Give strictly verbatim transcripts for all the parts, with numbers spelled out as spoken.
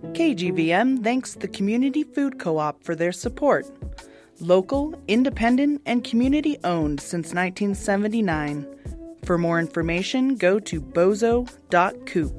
K G V M thanks the Community Food Co-op for their support. Local, independent, and community-owned since nineteen seventy-nine. For more information, go to bozo dot coop.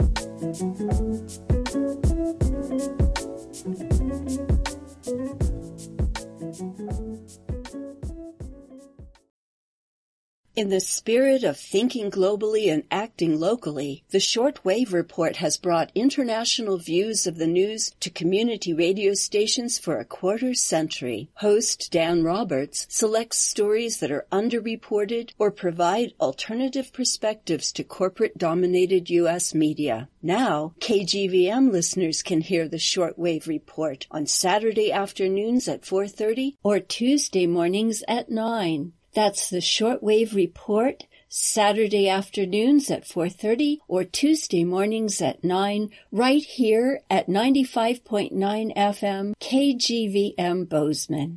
In the spirit of thinking globally and acting locally, the Shortwave Report has brought international views of the news to community radio stations for a quarter century. Host Dan Roberts selects stories that are underreported or provide alternative perspectives to corporate-dominated U S media. Now, K G V M listeners can hear the Shortwave Report on Saturday afternoons at four thirty or Tuesday mornings at nine. That's the Shortwave Report, Saturday afternoons at four thirty or Tuesday mornings at nine, right here at ninety-five point nine F M K G V M Bozeman.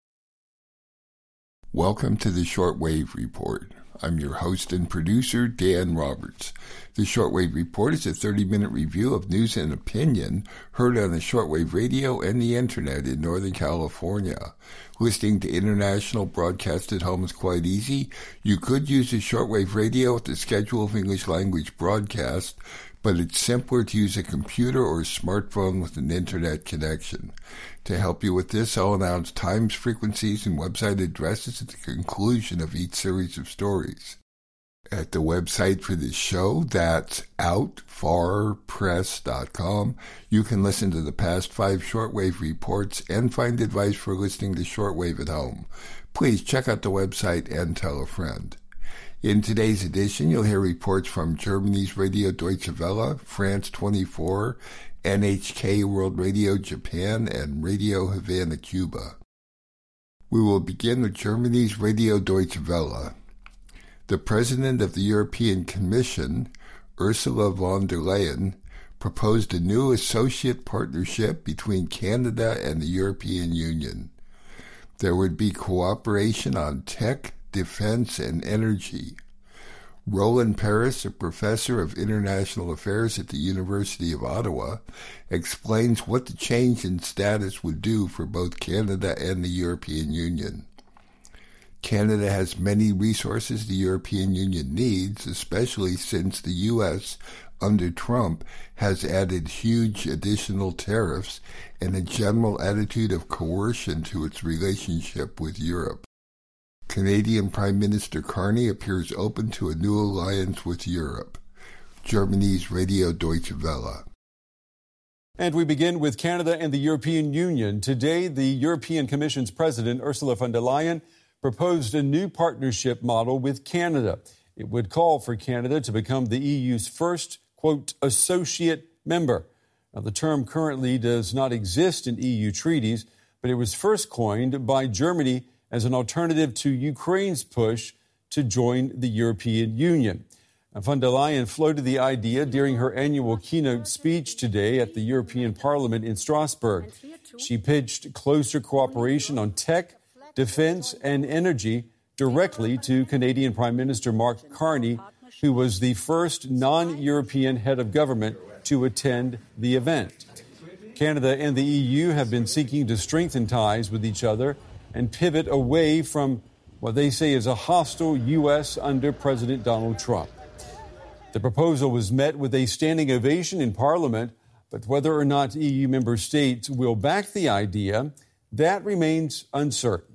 Welcome to the Shortwave Report. I'm your host and producer, Dan Roberts. The Shortwave Report is a thirty-minute review of news and opinion heard on the shortwave radio and the internet in Northern California. Listening to international broadcast at home is quite easy. You could use the shortwave radio with the schedule of English language broadcast, but it's simpler to use a computer or a smartphone with an internet connection. To help you with this, I'll announce times, frequencies, and website addresses at the conclusion of each series of stories. At the website for this show, that's out far press dot com, you can listen to the past five shortwave reports and find advice for listening to shortwave at home. Please check out the website and tell a friend. In today's edition, you'll hear reports from Germany's Radio Deutsche Welle, France twenty-four, N H K World Radio Japan, and Radio Havana, Cuba. We will begin with Germany's Radio Deutsche Welle. The President of the European Commission, Ursula von der Leyen, proposed a new associate partnership between Canada and the European Union. There would be cooperation on tech, defense, and energy. Roland Paris, a professor of international affairs at the University of Ottawa, explains what the change in status would do for both Canada and the European Union. Canada has many resources the European Union needs, especially since the U S, under Trump, has added huge additional tariffs and a general attitude of coercion to its relationship with Europe. Canadian Prime Minister Carney appears open to a new alliance with Europe. Germany's Radio Deutsche Welle. And we begin with Canada and the European Union. Today, the European Commission's President, Ursula von der Leyen, proposed a new partnership model with Canada. It would call for Canada to become the E U's first, quote, associate member. Now, the term currently does not exist in E U treaties, but it was first coined by Germany as an alternative to Ukraine's push to join the European Union. Now, von der Leyen floated the idea during her annual keynote speech today at the European Parliament in Strasbourg. She pitched closer cooperation on tech, defense, and energy directly to Canadian Prime Minister Mark Carney, who was the first non-European head of government to attend the event. Canada and the E U have been seeking to strengthen ties with each other and pivot away from what they say is a hostile U S under President Donald Trump. The proposal was met with a standing ovation in Parliament, but whether or not E U member states will back the idea, that remains uncertain.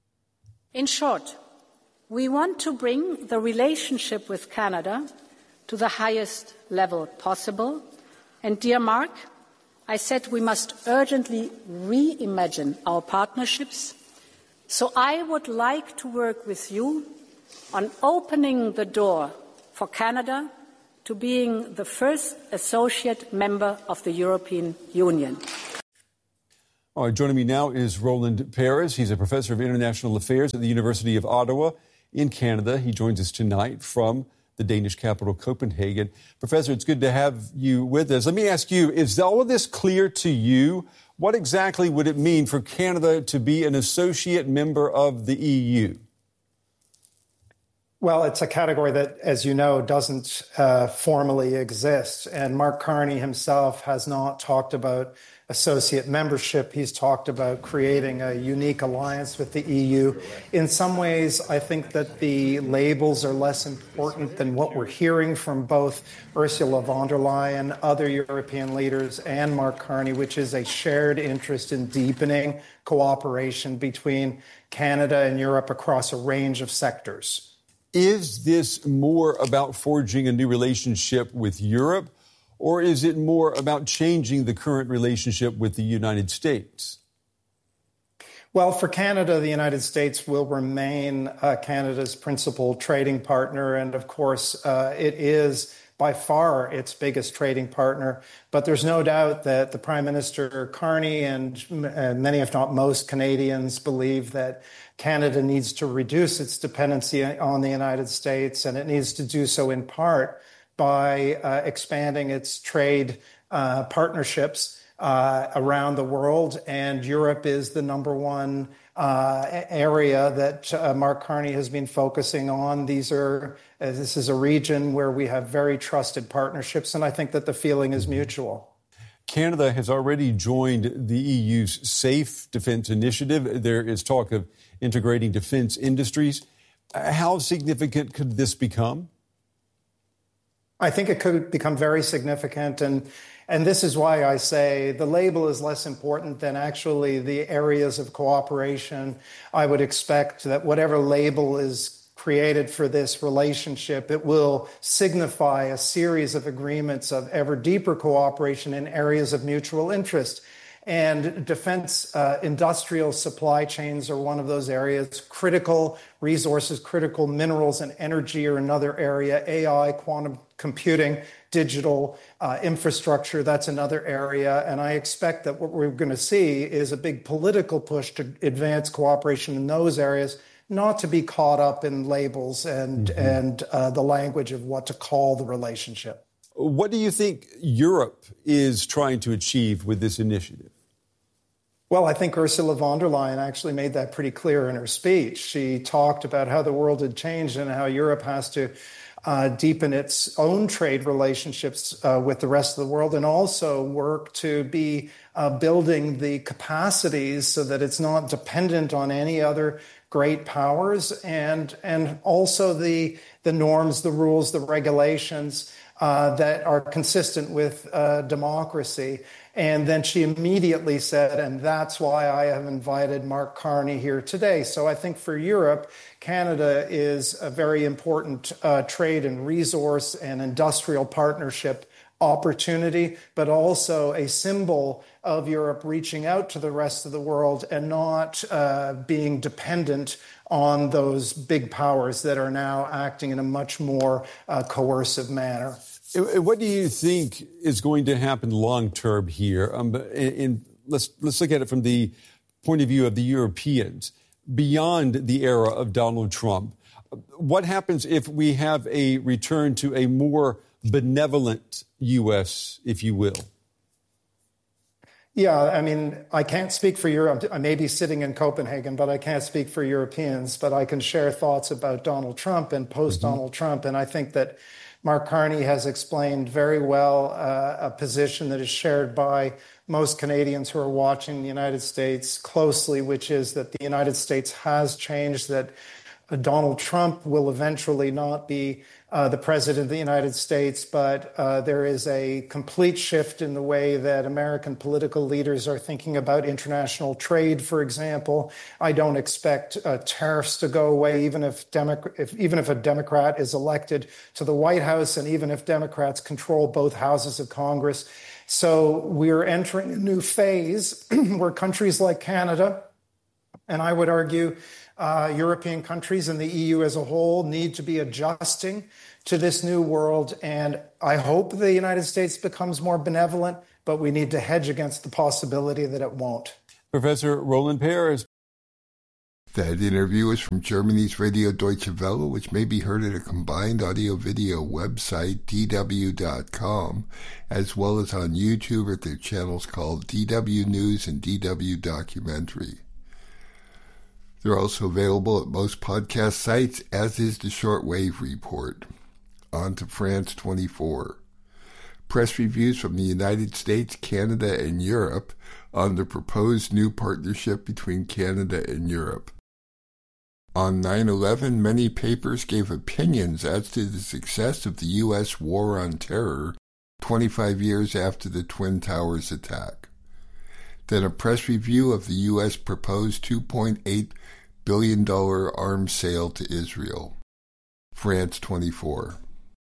In short, we want to bring the relationship with Canada to the highest level possible. And, dear Mark, I said we must urgently reimagine our partnerships. So I would like to work with you on opening the door for Canada to being the first associate member of the European Union. All right, joining me now is Roland Paris. He's a professor of international affairs at the University of Ottawa in Canada. He joins us tonight from the Danish capital, Copenhagen. Professor, it's good to have you with us. Let me ask you, is all of this clear to you? What exactly would it mean for Canada to be an associate member of the E U? Well, it's a category that, as you know, doesn't uh, formally exist. And Mark Carney himself has not talked about associate membership. He's talked about creating a unique alliance with the E U. In some ways, I think that the labels are less important than what we're hearing from both Ursula von der Leyen, other European leaders, and Mark Carney, which is a shared interest in deepening cooperation between Canada and Europe across a range of sectors. Is this more about forging a new relationship with Europe, or is it more about changing the current relationship with the United States? Well, for Canada, the United States will remain uh, Canada's principal trading partner. And of course, uh, it is by far its biggest trading partner. But there's no doubt that the Prime Minister Carney and uh, many, if not most, Canadians believe that Canada needs to reduce its dependency on the United States, and it needs to do so in part by uh, expanding its trade uh, partnerships uh, around the world. And Europe is the number one uh, area that uh, Mark Carney has been focusing on. These are uh, this is a region where we have very trusted partnerships, and I think that the feeling is mutual. Canada has already joined the E U's Safe Defense Initiative. There is talk of integrating defense industries. How significant could this become? I think it could become very significant. And, and this is why I say the label is less important than actually the areas of cooperation. I would expect that whatever label is created for this relationship, it will signify a series of agreements of ever deeper cooperation in areas of mutual interest. And defense uh, industrial supply chains are one of those areas. Critical resources, critical minerals and energy are another area. A I, quantum computing, digital uh, infrastructure, that's another area. And I expect that what we're going to see is a big political push to advance cooperation in those areas, not to be caught up in labels and, mm-hmm. and uh, the language of what to call the relationship. What do you think Europe is trying to achieve with this initiative? Well, I think Ursula von der Leyen actually made that pretty clear in her speech. She talked about how the world had changed and how Europe has to uh, deepen its own trade relationships uh, with the rest of the world, and also work to be uh, building the capacities so that it's not dependent on any other great powers, and and also the the norms, the rules, the regulations uh, that are consistent with uh, democracy. And then she immediately said, and that's why I have invited Mark Carney here today. So I think for Europe, Canada is a very important uh, trade and resource and industrial partnership opportunity, but also a symbol of Europe reaching out to the rest of the world and not uh, being dependent on those big powers that are now acting in a much more uh, coercive manner. What do you think is going to happen long term here? Um, in, in, let's let's look at it from the point of view of the Europeans. Beyond the era of Donald Trump, what happens if we have a return to a more benevolent U S, if you will? Yeah, I mean, I can't speak for Europe. I may be sitting in Copenhagen, but I can't speak for Europeans. But I can share thoughts about Donald Trump and post-Donald mm-hmm. Trump. And I think that Mark Carney has explained very well uh, a position that is shared by most Canadians who are watching the United States closely, which is that the United States has changed, that uh, Donald Trump will eventually not be uh, the president of the United States, but uh, there is a complete shift in the way that American political leaders are thinking about international trade, for example. I don't expect uh, tariffs to go away, even if, Demo- if even if a Democrat is elected to the White House, and even if Democrats control both houses of Congress. So we're entering a new phase where countries like Canada, and I would argue uh, European countries and the E U as a whole, need to be adjusting to this new world. And I hope the United States becomes more benevolent, but we need to hedge against the possibility that it won't. Professor Roland Peer. That interview is from Germany's Radio Deutsche Welle, which may be heard at a combined audio-video website, D W dot com, as well as on YouTube at their channels called D W News and D W Documentary. They're also available at most podcast sites, as is the Shortwave Report. On to France twenty-four. Press reviews from the United States, Canada, and Europe on the proposed new partnership between Canada and Europe. On nine eleven, many papers gave opinions as to the success of the U S war on terror twenty-five years after the Twin Towers attack. Then a press review of the U S proposed two point eight billion dollars arms sale to Israel. France twenty-four.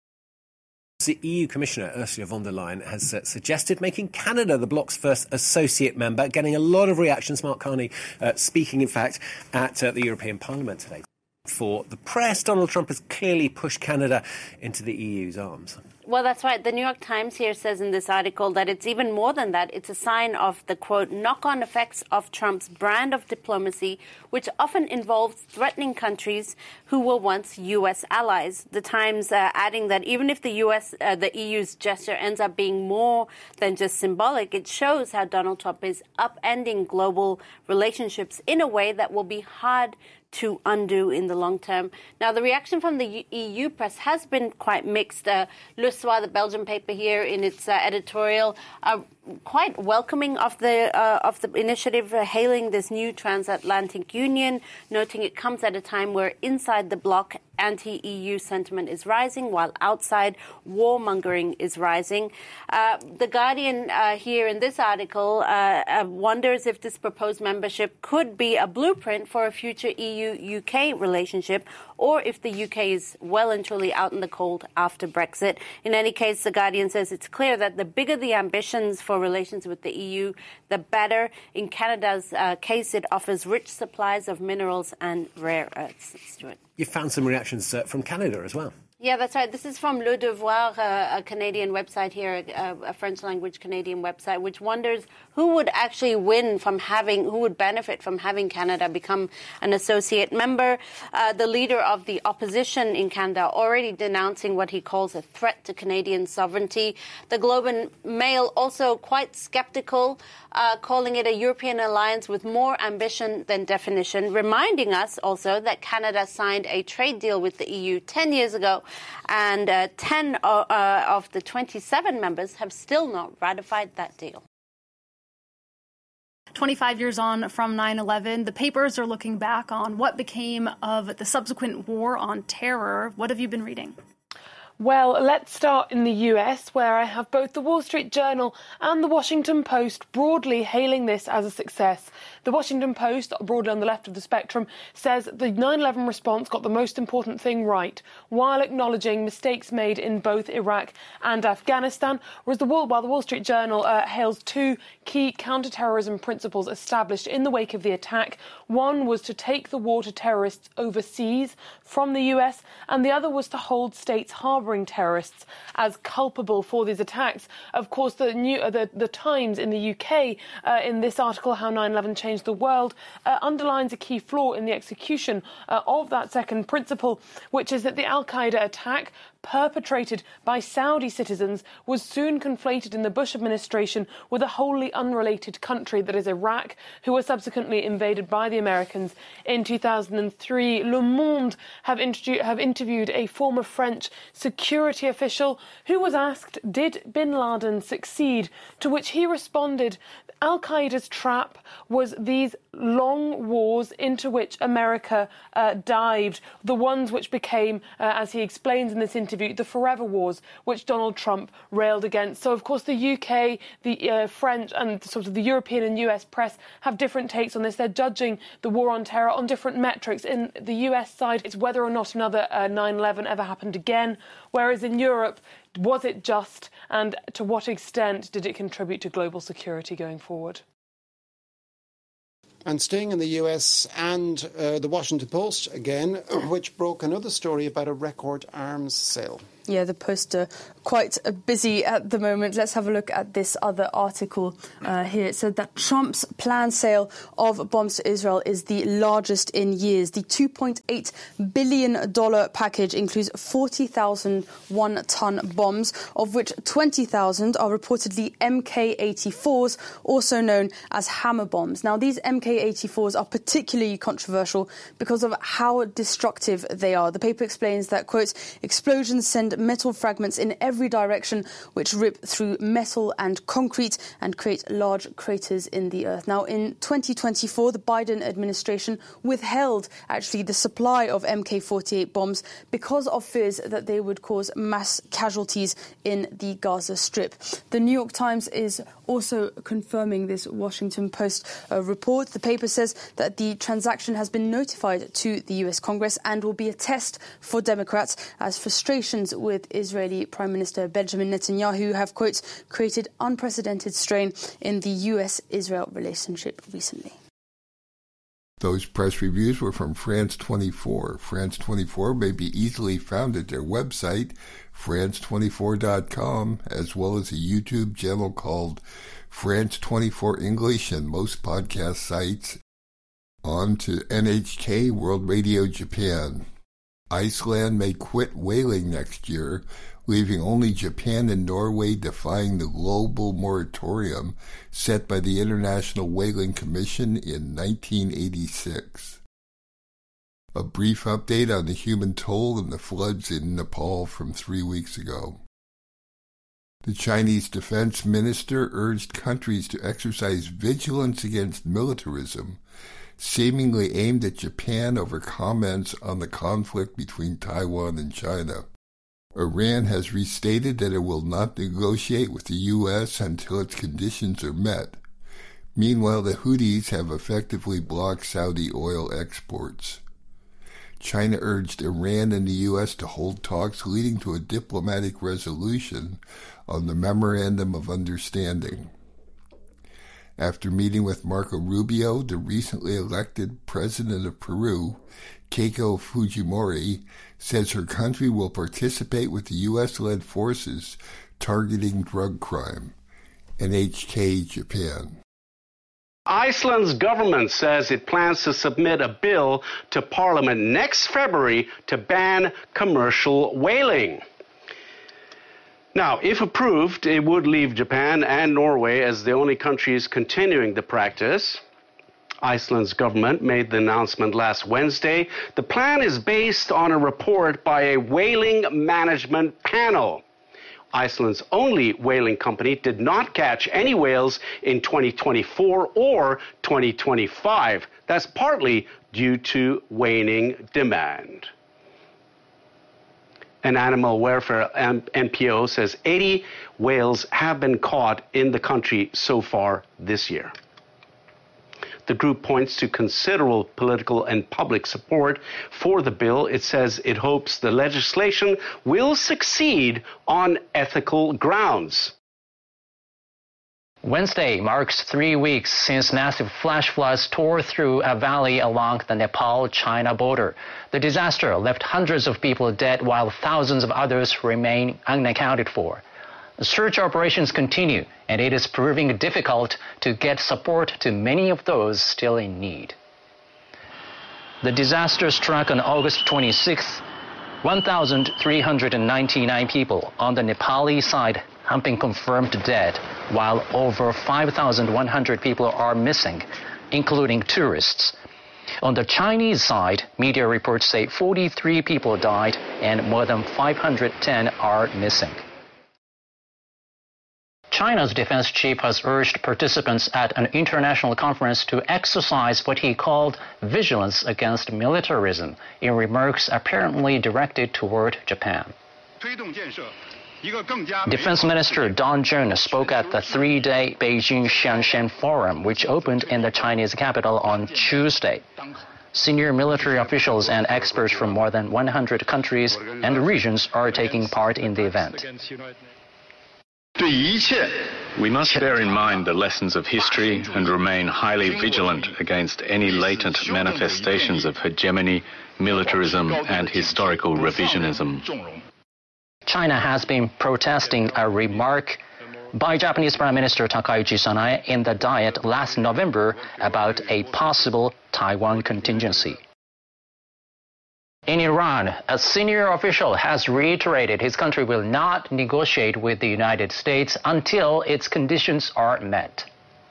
The E U Commissioner Ursula von der Leyen has uh, suggested making Canada the bloc's first associate member, getting a lot of reactions. Mark Carney uh, speaking, in fact, at uh, the European Parliament today. For the press, Donald Trump has clearly pushed Canada into the E U's arms. Well, that's right. The New York Times here says in this article that it's even more than that. It's a sign of the, quote, knock-on effects of Trump's brand of diplomacy, which often involves threatening countries who were once U S allies. The Times uh, adding that even if the U S, uh, the E U's gesture ends up being more than just symbolic, it shows how Donald Trump is upending global relationships in a way that will be hard to undo in the long term. Now, the reaction from the E U press has been quite mixed. Uh, Le Soir, the Belgian paper here, in its uh, editorial, uh, quite welcoming of the uh, of the initiative, uh, hailing this new transatlantic union, noting it comes at a time where inside the bloc anti-E U sentiment is rising, while outside warmongering is rising. Uh, the Guardian uh, here in this article uh, uh, wonders if this proposed membership could be a blueprint for a future E U U K relationship, or if the U K is well and truly out in the cold after Brexit. In any case, the Guardian says it's clear that the bigger the ambitions for relations with the E U, the better. In Canada's uh, case, it offers rich supplies of minerals and rare earths. Stuart. You found some reactions uh, from Canada as well. Yeah, that's right. This is from Le Devoir, uh, a Canadian website here, a, a French-language Canadian website, which wonders who would actually win from having, who would benefit from having Canada become an associate member. Uh, the leader of the opposition in Canada already denouncing what he calls a threat to Canadian sovereignty. The Globe and Mail also quite skeptical, uh, calling it a European alliance with more ambition than definition, reminding us also that Canada signed a trade deal with the E U ten years ago, and uh, ten uh, uh, of the twenty-seven members have still not ratified that deal. twenty-five years on from nine eleven, the papers are looking back on what became of the subsequent war on terror. What have you been reading? Well, let's start in the U S, where I have both the Wall Street Journal and the Washington Post broadly hailing this as a success. The Washington Post, broadly on the left of the spectrum, says the nine eleven response got the most important thing right, while acknowledging mistakes made in both Iraq and Afghanistan, whereas the Wall, while the Wall Street Journal uh, hails two key counter-terrorism principles established in the wake of the attack. One was to take the war to terrorists overseas from the U S, and the other was to hold states harbouring terrorists as culpable for these attacks. Of course, the new uh, the, the Times in the U K, uh, in this article, How nine eleven Changed the World, uh, underlines a key flaw in the execution uh, of that second principle, which is that the Al-Qaeda attack perpetrated by Saudi citizens was soon conflated in the Bush administration with a wholly unrelated country, that is Iraq, who was subsequently invaded by the Americans in two thousand three. Le Monde have, introdu- have interviewed a former French security official who was asked, did bin Laden succeed? To which he responded, Al-Qaeda's trap was these long wars into which America uh, dived, the ones which became, uh, as he explains in this interview, the forever wars, which Donald Trump railed against. So, of course, the U K, the uh, French and sort of the European and U S press have different takes on this. They're judging the war on terror on different metrics. In the U S side, it's whether or not another uh, nine eleven ever happened again, whereas in Europe, was it just, and to what extent did it contribute to global security going forward? And staying in the U S, and uh, the Washington Post, again, which broke another story about a record arms sale. Yeah, the Post are quite busy at the moment. Let's have a look at this other article uh, here. It said that Trump's planned sale of bombs to Israel is the largest in years. The two point eight billion dollars package includes forty thousand one-ton bombs, of which twenty thousand are reportedly M K eighty-fours, also known as hammer bombs. Now, these M K eighty-fours are particularly controversial because of how destructive they are. The paper explains that, quote, explosions send metal fragments in every direction which rip through metal and concrete and create large craters in the earth. Now, in twenty twenty-four, the Biden administration withheld actually the supply of M K forty-eight bombs because of fears that they would cause mass casualties in the Gaza Strip. The New York Times is also confirming this Washington Post uh, report. The paper says that the transaction has been notified to the U S Congress and will be a test for Democrats as frustrations with Israeli Prime Minister Benjamin Netanyahu have, quote, created unprecedented strain in the U S-Israel relationship recently. Those press reviews were from France twenty-four. France twenty-four may be easily found at their website, France twenty-four dot com, as well as a YouTube channel called France twenty-four English and most podcast sites. On to N H K World Radio Japan. Iceland may quit whaling next year, leaving only Japan and Norway defying the global moratorium set by the International Whaling Commission in nineteen eighty-six. A brief update on the human toll in the floods in Nepal from three weeks ago. The Chinese defense minister urged countries to exercise vigilance against militarism, seemingly aimed at Japan over comments on the conflict between Taiwan and China. Iran has restated that it will not negotiate with the U S until its conditions are met. Meanwhile, the Houthis have effectively blocked Saudi oil exports. China urged Iran and the U S to hold talks leading to a diplomatic resolution on the Memorandum of Understanding. After meeting with Marco Rubio, the recently elected president of Peru, Keiko Fujimori, says her country will participate with the U S-led forces targeting drug crime. N H K Japan. Iceland's government says it plans to submit a bill to Parliament next February to ban commercial whaling. Now, if approved, it would leave Japan and Norway as the only countries continuing the practice. Iceland's government made the announcement last Wednesday. The plan is based on a report by a whaling management panel. Iceland's only whaling company did not catch any whales in twenty twenty-four or twenty twenty-five. That's partly due to waning demand. An animal welfare N P O says eighty whales have been caught in the country so far this year. The group points to considerable political and public support for the bill. It says it hopes the legislation will succeed on ethical grounds. Wednesday marks three weeks since massive flash floods tore through a valley along the Nepal-China border. The disaster left hundreds of people dead while thousands of others remain unaccounted for. Search operations continue, and it is proving difficult to get support to many of those still in need. The disaster struck on August twenty-sixth. one thousand three hundred ninety-nine people on the Nepali side have been confirmed dead, while over five thousand one hundred people are missing, including tourists. On the Chinese side, media reports say forty-three people died and more than five hundred ten are missing. China's defense chief has urged participants at an international conference to exercise what he called vigilance against militarism in remarks apparently directed toward Japan. Defense Minister Don Jun spoke at the three-day Beijing Xianshan Forum, which opened in the Chinese capital on Tuesday. Senior military officials and experts from more than one hundred countries and regions are taking part in the event. We must bear in mind the lessons of history and remain highly vigilant against any latent manifestations of hegemony, militarism, and historical revisionism. China has been protesting a remark by Japanese Prime Minister Takaichi Sanae in the Diet last November about a possible Taiwan contingency. In Iran, a senior official has reiterated his country will not negotiate with the United States until its conditions are met.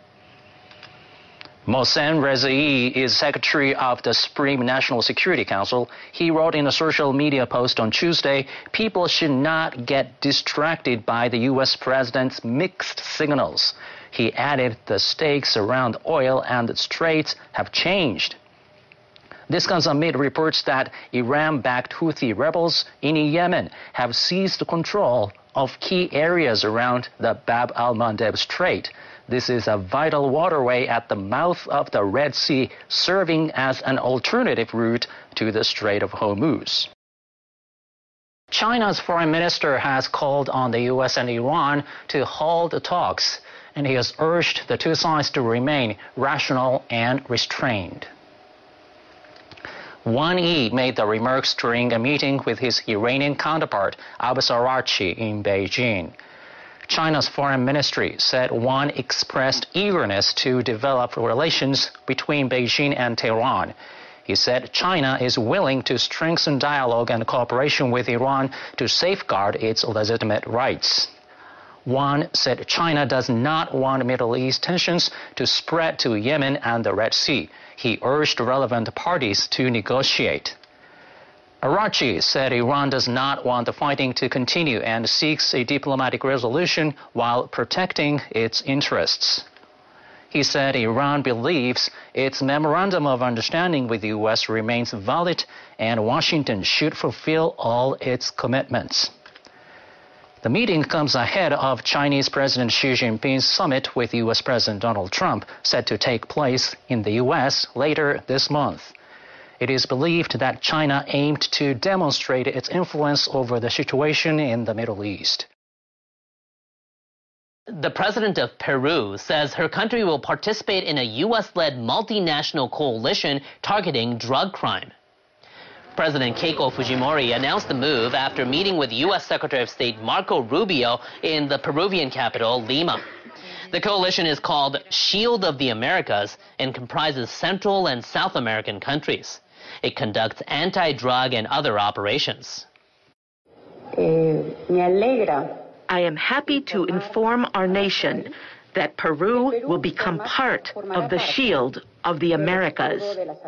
Mohsen Rezaei is Secretary of the Supreme National Security Council. He wrote in a social media post on Tuesday, people should not get distracted by the U S president's mixed signals. He added the stakes around oil and the Straits have changed. This comes amid reports that Iran-backed Houthi rebels in Yemen have seized control of key areas around the Bab al-Mandeb Strait. This is a vital waterway at the mouth of the Red Sea, serving as an alternative route to the Strait of Hormuz. China's foreign minister has called on the U S and Iran to halt the talks, and he has urged the two sides to remain rational and restrained. Wang Yi made the remarks during a meeting with his Iranian counterpart, Abbas Araghchi, in Beijing. China's foreign ministry said Wang expressed eagerness to develop relations between Beijing and Tehran. He said China is willing to strengthen dialogue and cooperation with Iran to safeguard its legitimate rights. Wang said China does not want Middle East tensions to spread to Yemen and the Red Sea. He urged relevant parties to negotiate. Araghchi said Iran does not want the fighting to continue and seeks a diplomatic resolution while protecting its interests. He said Iran believes its memorandum of understanding with the U S remains valid and Washington should fulfill all its commitments. The meeting comes ahead of Chinese President Xi Jinping's summit with U S President Donald Trump, set to take place in the U S later this month. It is believed that China aimed to demonstrate its influence over the situation in the Middle East. The president of Peru says her country will participate in a U S-led multinational coalition targeting drug crime. President Keiko Fujimori announced the move after meeting with U S Secretary of State Marco Rubio in the Peruvian capital, Lima. The coalition is called Shield of the Americas and comprises Central and South American countries. It conducts anti-drug and other operations. I am happy to inform our nation that Peru will become part of the Shield of the Americas.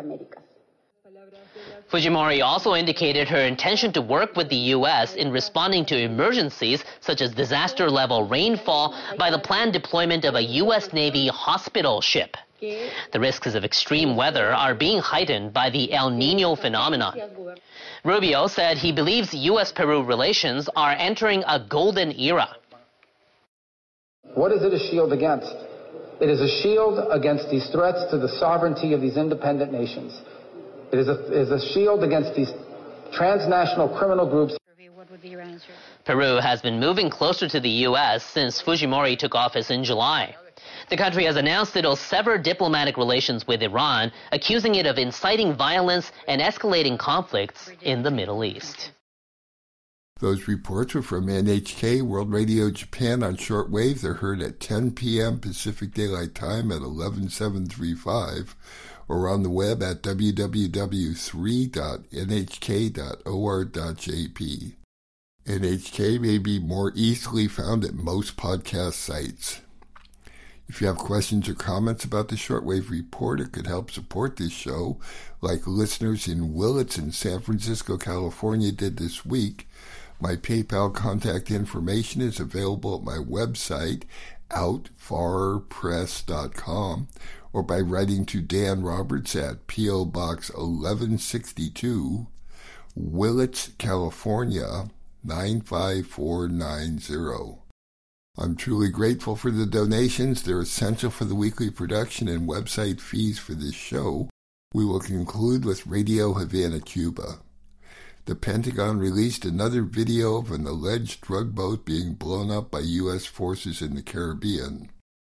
Fujimori also indicated her intention to work with the U S in responding to emergencies such as disaster-level rainfall by the planned deployment of a U S Navy hospital ship. The risks of extreme weather are being heightened by the El Niño phenomenon. Rubio said he believes U S Peru relations are entering a golden era. What is it a shield against? It is a shield against these threats to the sovereignty of these independent nations. It is a, it is a shield against these transnational criminal groups. Peru has been moving closer to the U S since Fujimori took office in July. The country has announced it'll sever diplomatic relations with Iran, accusing it of inciting violence and escalating conflicts in the Middle East. Those reports were from N H K World Radio Japan on shortwave. They're heard at ten p.m. Pacific Daylight Time at eleven seven thirty-five, or on the web at w w w dot three dot n h k dot org dot j p. N H K may be more easily found at most podcast sites. If you have questions or comments about the Shortwave Report or could help support this show, like listeners in Willits and San Francisco, California did this week, my PayPal contact information is available at my website, out far press dot com, or by writing to Dan Roberts at P O. Box eleven sixty-two, Willits, California, nine five four nine zero. I'm truly grateful for the donations. They're essential for the weekly production and website fees for this show. We will conclude with Radio Havana, Cuba. The Pentagon released another video of an alleged drug boat being blown up by U S forces in the Caribbean.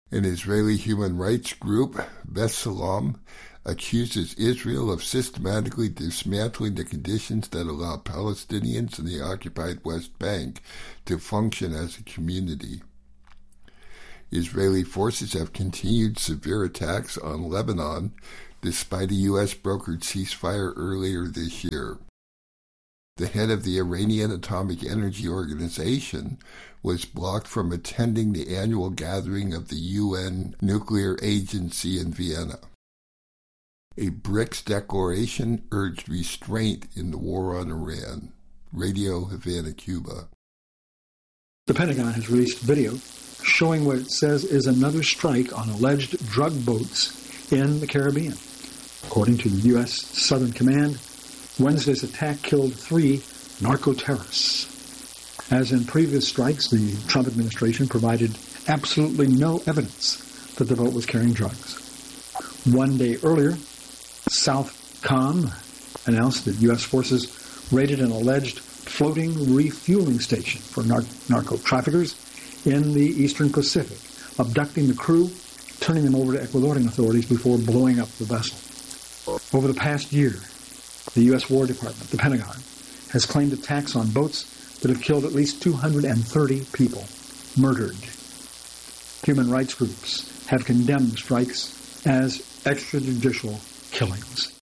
An Israeli human rights group, B'Tselem, accuses Israel of systematically dismantling the conditions that allow Palestinians in the occupied West Bank to function as a community. Israeli forces have continued severe attacks on Lebanon despite a U S-brokered ceasefire earlier this year. The head of the Iranian Atomic Energy Organization was blocked from attending the annual gathering of the U N Nuclear Agency in Vienna. A BRICS declaration urged restraint in the war on Iran. Radio Havana, Cuba. The Pentagon has released video showing what it says is another strike on alleged drug boats in the Caribbean. According to the U S Southern Command, Wednesday's attack killed three narco-terrorists. As in previous strikes, the Trump administration provided absolutely no evidence that the boat was carrying drugs. One day earlier, Southcom announced that U S forces raided an alleged floating refueling station for nar- narco-traffickers in the Eastern Pacific, abducting the crew, turning them over to Ecuadorian authorities before blowing up the vessel. Over the past year, the U S War Department, the Pentagon, has claimed attacks on boats that have killed at least two hundred thirty people, murdered. Human rights groups have condemned the strikes as extrajudicial killings.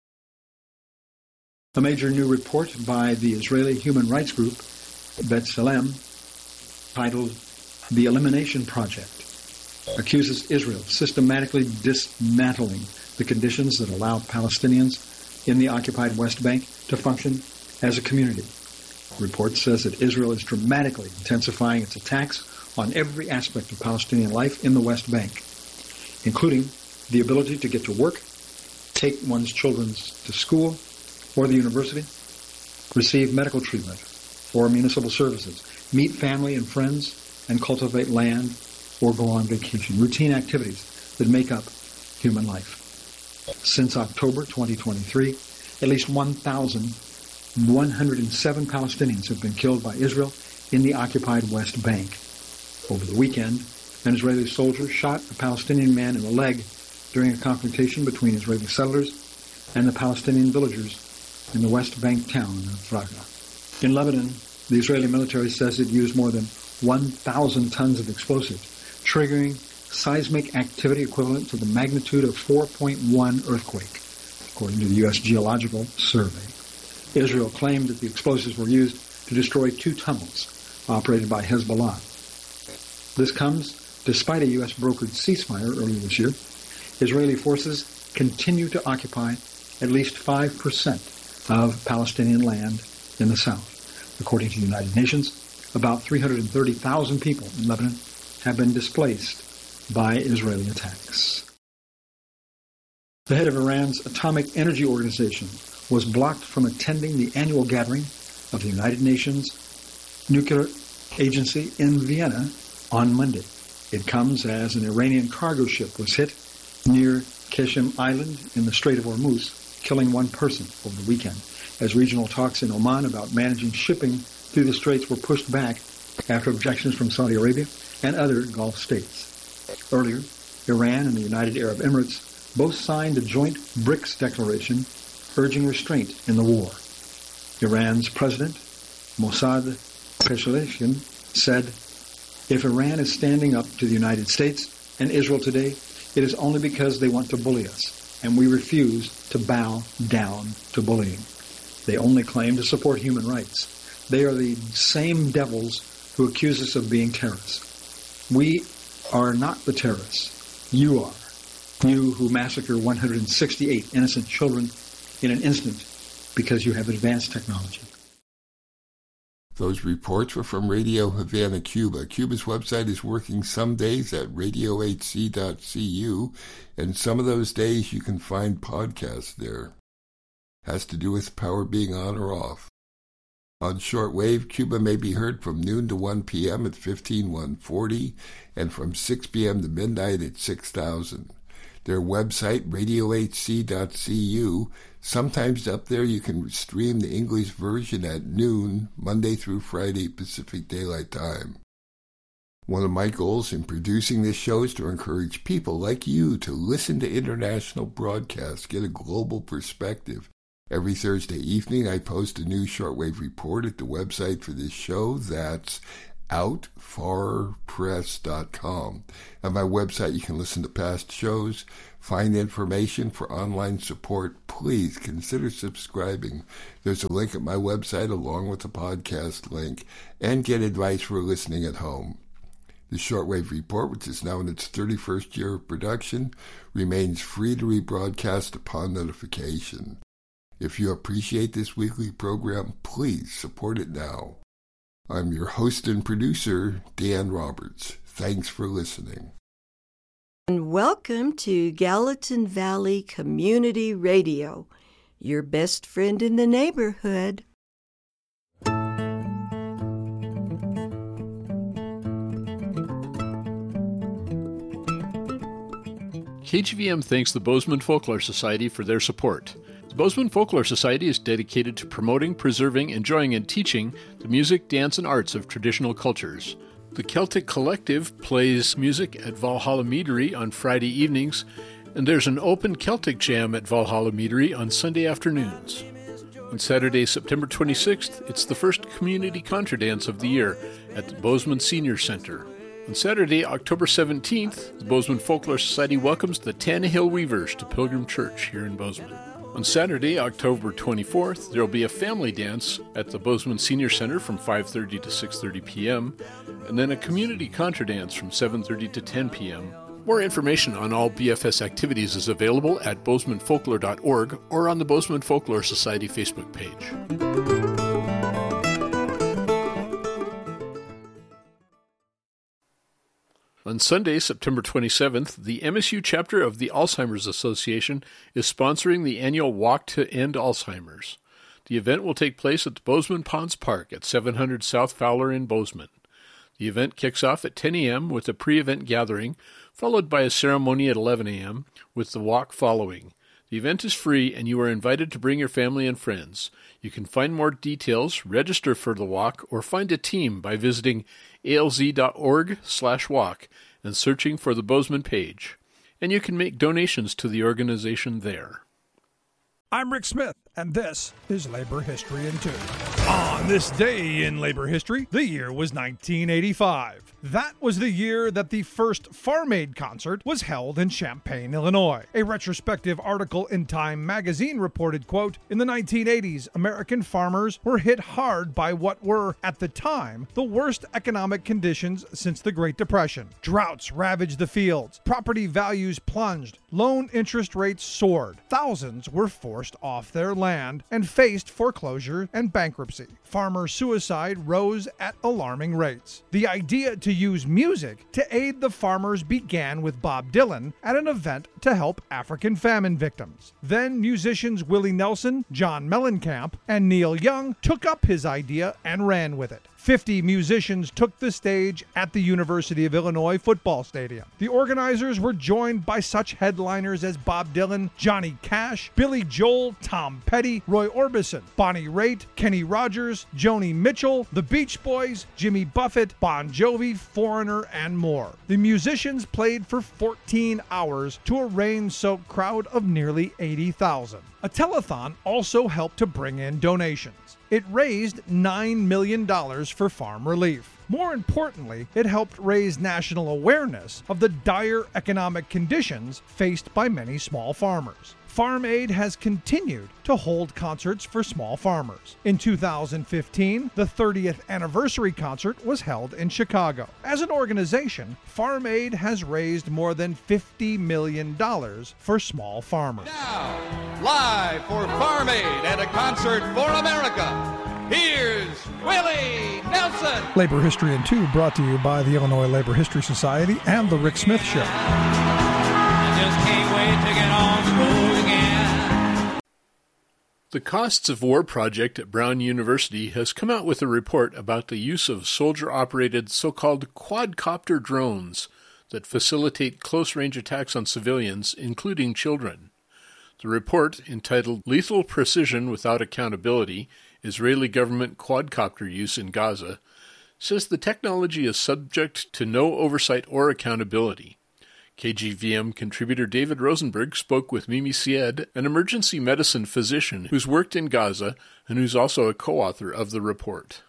A major new report by the Israeli human rights group, B'Tselem, titled The Elimination Project, accuses Israel of systematically dismantling the conditions that allow Palestinians in the occupied West Bank to function as a community. The report says that Israel is dramatically intensifying its attacks on every aspect of Palestinian life in the West Bank, including the ability to get to work, take one's children to school or the university, receive medical treatment or municipal services, meet family and friends, and cultivate land or go on vacation, routine activities that make up human life. Since October twenty twenty-three, at least one thousand one hundred seven Palestinians have been killed by Israel in the occupied West Bank. Over the weekend, an Israeli soldier shot a Palestinian man in the leg during a confrontation between Israeli settlers and the Palestinian villagers in the West Bank town of Raqqa. In Lebanon, the Israeli military says it used more than one thousand tons of explosives, triggering seismic activity equivalent to the magnitude of four point one earthquake, according to the U S Geological Survey. Israel claimed that the explosives were used to destroy two tunnels operated by Hezbollah. This comes despite a U S-brokered ceasefire earlier this year. Israeli forces continue to occupy at least five percent of Palestinian land in the south. According to the United Nations, about three hundred thirty thousand people in Lebanon have been displaced by Israeli attacks. The head of Iran's Atomic Energy Organization was blocked from attending the annual gathering of the United Nations Nuclear Agency in Vienna on Monday. It comes as an Iranian cargo ship was hit near Qeshm Island in the Strait of Hormuz, killing one person over the weekend, as regional talks in Oman about managing shipping through the straits were pushed back after objections from Saudi Arabia and other Gulf states. Earlier, Iran and the United Arab Emirates both signed a joint BRICS declaration urging restraint in the war. Iran's president, Mossad Pezeshkian, said, "If Iran is standing up to the United States and Israel today, it is only because they want to bully us, and we refuse to bow down to bullying. They only claim to support human rights. They are the same devils who accuse us of being terrorists. We are not the terrorists. You are. You who massacre one hundred sixty-eight innocent children in an instant because you have advanced technology." Those reports were from Radio Havana, Cuba. Cuba's website is working some days at radio h c dot c u, and some of those days you can find podcasts there. Has to do with power being on or off. On shortwave, Cuba may be heard from noon to one p.m. at fifteen one forty and from six p.m. to midnight at six thousand. Their website, radio h c dot c u. Sometimes up there you can stream the English version at noon, Monday through Friday, Pacific Daylight Time. One of my goals in producing this show is to encourage people like you to listen to international broadcasts, get a global perspective. Every Thursday evening, I post a new shortwave report at the website for this show. That's out far press dot com. At my website, you can listen to past shows, find information for online support. Please consider subscribing. There's a link at my website along with the podcast link, and get advice for listening at home. The Shortwave Report, which is now in its thirty-first year of production, remains free to rebroadcast upon notification. If you appreciate this weekly program, please support it now. I'm your host and producer, Dan Roberts. Thanks for listening. And welcome to Gallatin Valley Community Radio, your best friend in the neighborhood. K G V M thanks the Bozeman Folklore Society for their support. The Bozeman Folklore Society is dedicated to promoting, preserving, enjoying, and teaching the music, dance, and arts of traditional cultures. The Celtic Collective plays music at Valhalla Meadery on Friday evenings, and there's an open Celtic Jam at Valhalla Meadery on Sunday afternoons. On Saturday, September twenty-sixth, it's the first community contra dance of the year at the Bozeman Senior Center. On Saturday, October seventeenth, the Bozeman Folklore Society welcomes the Tannehill Weavers to Pilgrim Church here in Bozeman. On Saturday, October twenty-fourth, there will be a family dance at the Bozeman Senior Center from five thirty to six thirty p.m., and then a community contra dance from seven thirty to ten p.m. More information on all B F S activities is available at bozeman folklore dot org or on the Bozeman Folklore Society Facebook page. On Sunday, September twenty-seventh, the M S U chapter of the Alzheimer's Association is sponsoring the annual Walk to End Alzheimer's. The event will take place at the Bozeman Ponds Park at seven hundred South Fowler in Bozeman. The event kicks off at ten a.m. with a pre-event gathering, followed by a ceremony at eleven a.m., with the walk following. The event is free, and you are invited to bring your family and friends. You can find more details, register for the walk, or find a team by visiting A L Z dot org slash walk and searching for the Bozeman page. And you can make donations to the organization there. I'm Rick Smith, and this is Labor History in Two. On this day in labor history, the year was nineteen eighty-five. That was the year that the first Farm Aid concert was held in Champaign, Illinois. A retrospective article in Time magazine reported, quote, "In the nineteen eighties, American farmers were hit hard by what were, at the time, the worst economic conditions since the Great Depression. Droughts ravaged the fields, property values plunged, loan interest rates soared, thousands were forced off their land and faced foreclosure and bankruptcy. Farmer suicide rose at alarming rates. The idea to use music to aid the farmers began with Bob Dylan at an event to help African famine victims. Then musicians Willie Nelson, John Mellencamp, and Neil Young took up his idea and ran with it. Fifty musicians took the stage at the University of Illinois football stadium. The organizers were joined by such headliners as Bob Dylan, Johnny Cash, Billy Joel, Tom Petty, Roy Orbison, Bonnie Raitt, Kenny Rogers, Joni Mitchell, the Beach Boys, Jimmy Buffett, Bon Jovi, Foreigner, and more. The musicians played for fourteen hours to a rain-soaked crowd of nearly eighty thousand. A telethon also helped to bring in donations. It raised nine million dollars for farm relief. More importantly, it helped raise national awareness of the dire economic conditions faced by many small farmers. Farm Aid has continued to hold concerts for small farmers. In two thousand fifteen, the thirtieth anniversary concert was held in Chicago. As an organization, Farm Aid has raised more than fifty million dollars for small farmers. Now, live for Farm Aid and a concert for America, here's Willie Nelson. Labor History in Two brought to you by the Illinois Labor History Society and The Rick Smith Show. I just can't wait to get on the road again. The Costs of War Project at Brown University has come out with a report about the use of soldier-operated so-called quadcopter drones that facilitate close-range attacks on civilians, including children. The report, entitled Lethal Precision Without Accountability, Israeli Government Quadcopter Use in Gaza, says the technology is subject to no oversight or accountability. K G V M contributor David Rosenberg spoke with Mimi Syed, an emergency medicine physician who's worked in Gaza and who's also a co-author of the report.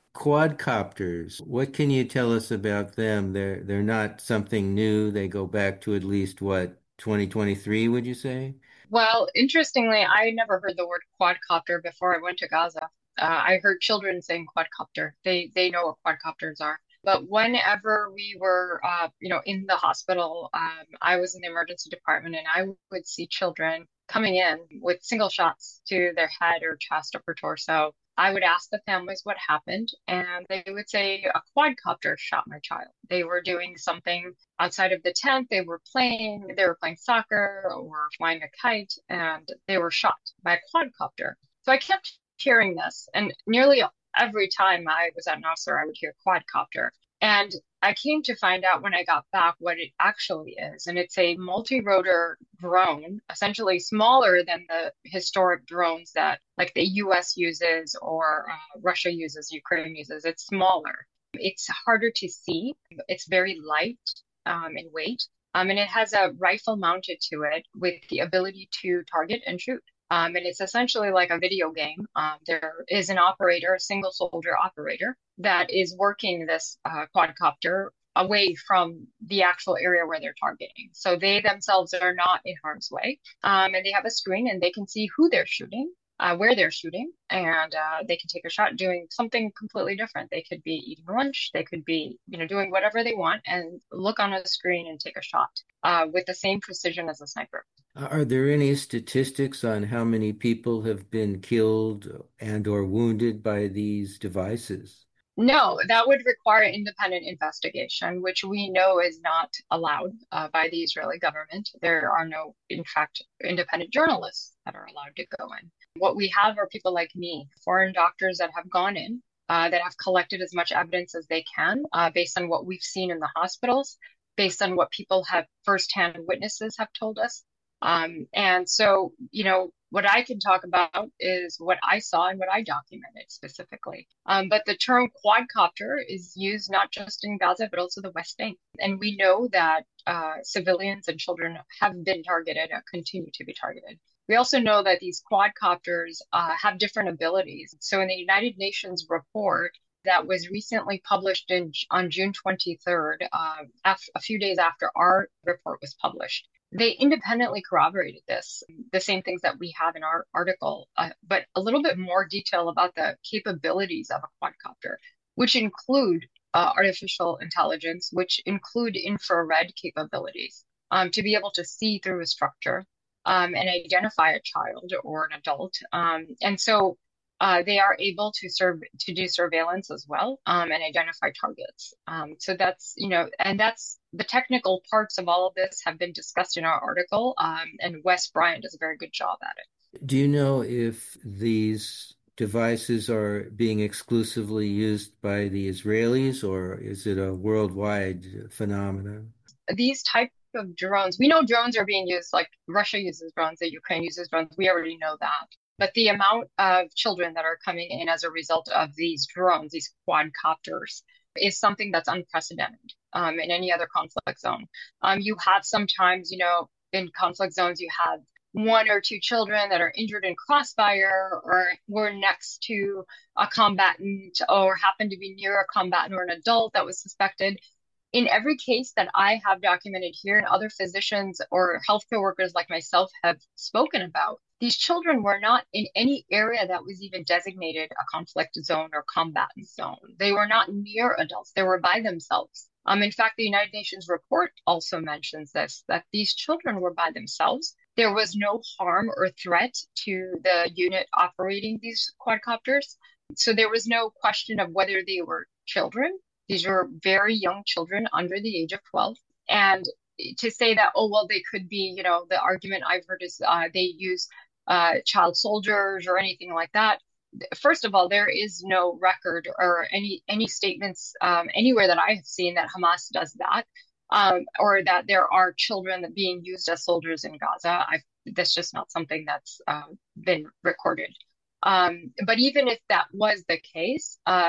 Quadcopters, what can you tell us about them? They're they're not something new. They go back to at least, what, twenty twenty-three, would you say? Well, interestingly, I never heard the word quadcopter before I went to Gaza. Uh, I heard children saying quadcopter. They they know what quadcopters are. But whenever we were, uh, you know, in the hospital, um, I was in the emergency department, and I would see children coming in with single shots to their head or chest or torso. I would ask the families what happened, and they would say a quadcopter shot my child. They were doing something outside of the tent. They were playing, they were playing soccer or flying a kite, and they were shot by a quadcopter. So I kept hearing this, and nearly every time I was at Nasser, I would hear quadcopter. And I came to find out when I got back what it actually is. And it's a multi-rotor drone, essentially smaller than the historic drones that like the U S uses or uh, Russia uses, Ukraine uses. It's smaller. It's harder to see. It's very light um, in weight. Um, and it has a rifle mounted to it with the ability to target and shoot. Um, and it's essentially like a video game. Um, there is an operator, a single soldier operator, that is working this uh, quadcopter away from the actual area where they're targeting. So they themselves are not in harm's way. Um, and they have a screen and they can see who they're shooting, uh, where they're shooting, and uh, they can take a shot doing something completely different. They could be eating lunch. They could be, you know, doing whatever they want and look on a screen and take a shot uh, with the same precision as a sniper. Are there any statistics on how many people have been killed and or wounded by these devices? No, that would require independent investigation, which we know is not allowed uh, by the Israeli government. There are no, in fact, independent journalists that are allowed to go in. What we have are people like me, foreign doctors that have gone in, uh, that have collected as much evidence as they can uh, based on what we've seen in the hospitals, based on what people have firsthand witnesses have told us. Um, and so, you know, what I can talk about is what I saw and what I documented specifically. Um, but the term quadcopter is used not just in Gaza, but also the West Bank. And we know that uh, civilians and children have been targeted and continue to be targeted. We also know that these quadcopters uh, have different abilities. So in the United Nations report that was recently published in, on June twenty-third, uh, af- a few days after our report was published, they independently corroborated this, the same things that we have in our article, uh, but a little bit more detail about the capabilities of a quadcopter, which include uh, artificial intelligence, which include infrared capabilities, um, to be able to see through a structure um, and identify a child or an adult. Um, and so Uh, they are able to serve to do surveillance as well um, and identify targets. Um, so that's, you know, and that's the technical parts of all of this have been discussed in our article. Um, and Wes Bryant does a very good job at it. Do you know if these devices are being exclusively used by the Israelis, or is it a worldwide phenomenon? These type of drones, we know drones are being used, like Russia uses drones, that Ukraine uses drones. We already know that. But the amount of children that are coming in as a result of these drones, these quadcopters, is something that's unprecedented um, in any other conflict zone. Um, you have sometimes, you know, in conflict zones, you have one or two children that are injured in crossfire or were next to a combatant or happen to be near a combatant or an adult that was suspected. In every case that I have documented here and other physicians or healthcare workers like myself have spoken about, these children were not in any area that was even designated a conflict zone or combatant zone. They were not near adults. They were by themselves. Um, in fact, the United Nations report also mentions this, that these children were by themselves. There was no harm or threat to the unit operating these quadcopters. So there was no question of whether they were children. These were very young children under the age of twelve. And to say that, oh, well, they could be, you know, the argument I've heard is uh, they use uh, child soldiers or anything like that. First of all, there is no record or any any statements um, anywhere that I have seen that Hamas does that, um, or that there are children that being used as soldiers in Gaza. I've, that's just not something that's uh, been recorded. Um, but even if that was the case, uh,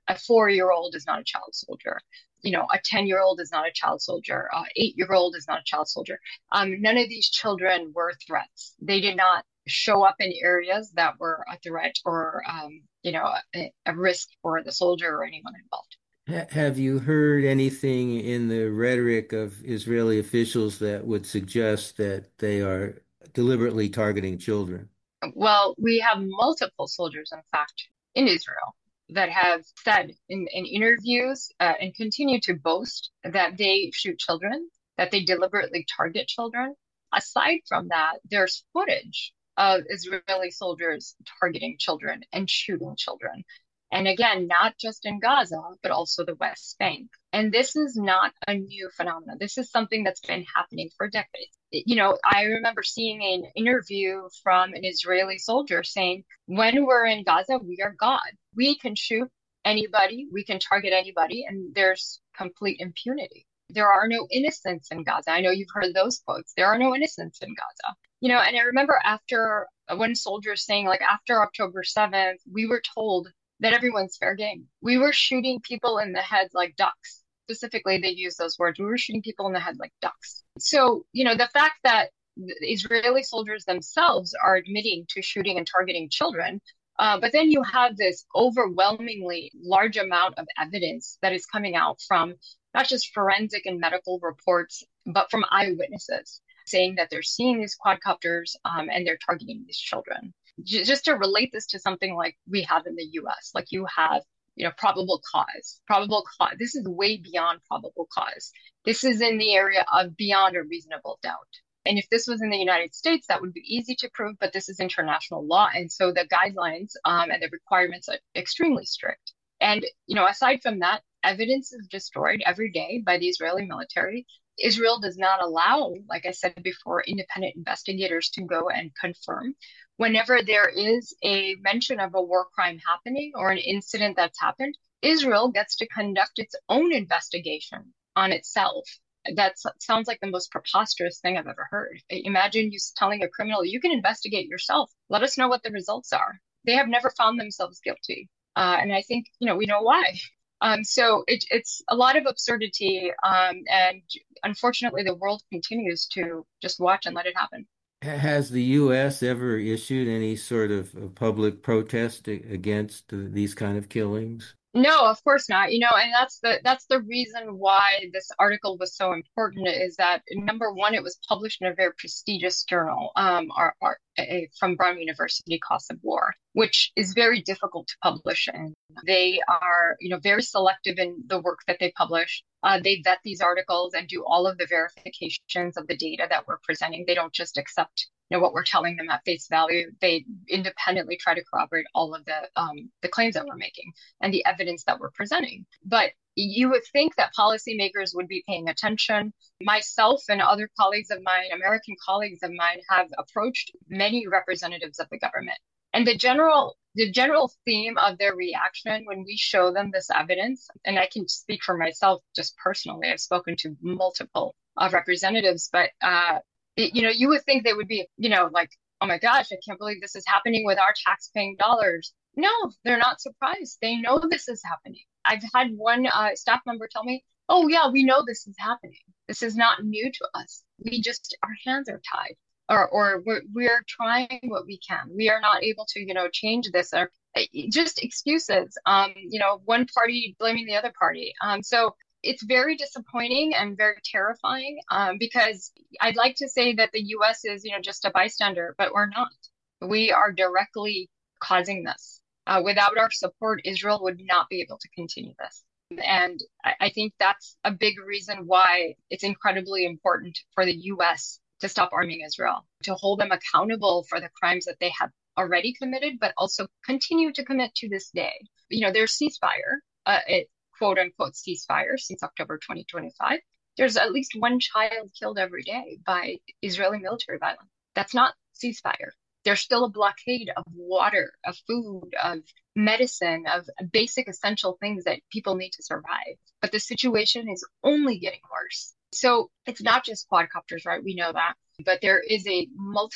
A four-year-old is not a child soldier. You know, a ten-year-old is not a child soldier. Uh, eight-year-old is not a child soldier. Um, none of these children were threats. They did not show up in areas that were a threat or, um, you know, a, a risk for the soldier or anyone involved. Have you heard anything in the rhetoric of Israeli officials that would suggest that they are deliberately targeting children? Well, we have multiple soldiers, in fact, in Israel that have said in, in interviews uh, and continue to boast that they shoot children, that they deliberately target children. Aside from that, there's footage of Israeli soldiers targeting children and shooting children. And again, not just in Gaza, but also the West Bank. And this is not a new phenomenon. This is something that's been happening for decades. You know, I remember seeing an interview from an Israeli soldier saying, when we're in Gaza, we are God. We can shoot anybody, we can target anybody, and there's complete impunity. There are no innocents in Gaza. I know you've heard those quotes. There are no innocents in Gaza. You know, and I remember after one soldier saying, like, after October seventh, we were told that everyone's fair game. We were shooting people in the head like ducks. Specifically, they use those words. We were shooting people in the head like ducks. So, you know, the fact that the Israeli soldiers themselves are admitting to shooting and targeting children, uh, but then you have this overwhelmingly large amount of evidence that is coming out from not just forensic and medical reports, but from eyewitnesses saying that they're seeing these quadcopters um, and they're targeting these children. Just to relate this to something like we have in the U S, like you have, you know, probable cause, probable cause. This is way beyond probable cause. This is in the area of beyond a reasonable doubt. And if this was in the United States, that would be easy to prove, but this is international law. And so the guidelines um, and the requirements are extremely strict. And, you know, aside from that, evidence is destroyed every day by the Israeli military. Israel does not allow, like I said before, independent investigators to go and confirm. Whenever there is a mention of a war crime happening or an incident that's happened, Israel gets to conduct its own investigation on itself. That sounds like the most preposterous thing I've ever heard. Imagine you telling a criminal, you can investigate yourself. Let us know what the results are. They have never found themselves guilty. Uh, and I think, you know, we know why. Um, so it, it's a lot of absurdity. Um, and unfortunately, the world continues to just watch and let it happen. Has the U S ever issued any sort of public protest against these kind of killings? No, of course not. You know, and that's the that's the reason why this article was so important is that, number one, it was published in a very prestigious journal um, our, our, a, from Brown University, Costs of War, which is very difficult to publish. And they are, you know, very selective in the work that they publish. Uh, they vet these articles and do all of the verifications of the data that we're presenting. They don't just accept, you know, what we're telling them at face value. They independently try to corroborate all of the um, the claims that we're making and the evidence that we're presenting. But you would think that policymakers would be paying attention. Myself and other colleagues of mine, American colleagues of mine, have approached many representatives of the government. And the general the general theme of their reaction when we show them this evidence, and I can speak for myself just personally, I've spoken to multiple uh, representatives, but uh, it, you know, you would think they would be, you know, like, oh my gosh, I can't believe this is happening with our tax-paying dollars. No, they're not surprised. They know this is happening. I've had one uh, staff member tell me, oh yeah, we know this is happening. This is not new to us. We just, our hands are tied. Or, or we're, we're trying what we can. We are not able to, you know, change this or just excuses. Um, you know, one party blaming the other party. Um, so it's very disappointing and very terrifying um, because I'd like to say that the U S is, you know, just a bystander, but we're not. We are directly causing this. Uh, without our support, Israel would not be able to continue this. And I, I think that's a big reason why it's incredibly important for the U S to stop arming Israel, to hold them accountable for the crimes that they have already committed, but also continue to commit to this day. You know, there's ceasefire, uh, it, quote unquote ceasefire since October twenty twenty-five. There's at least one child killed every day by Israeli military violence. That's not ceasefire. There's still a blockade of water, of food, of medicine, of basic essential things that people need to survive. But the situation is only getting worse. So it's not just quadcopters, right? We know that. But there is a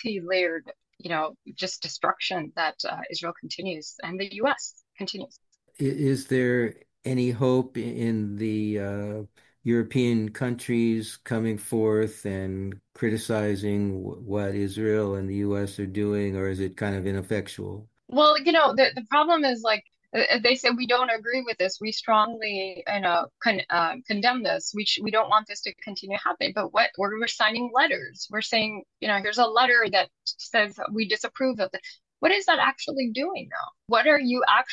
multi-layered, you know, just destruction that uh, Israel continues and the U S continues. is there any hope in the uh, European countries coming forth and criticizing what Israel and the U S are doing, or is it kind of ineffectual? Well, you know, the, the problem is like uh, they say we don't agree with this. We strongly, you know, con uh, condemn this. We sh we don't want this to continue happening. But what we're, we're signing letters. We're saying, you know, here's a letter that says we disapprove of this. What is that actually doing now? What are you actually